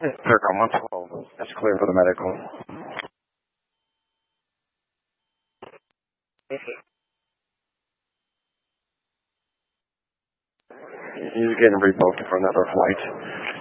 Circom 112. That's clear for the medical. He's getting rebooked for another flight.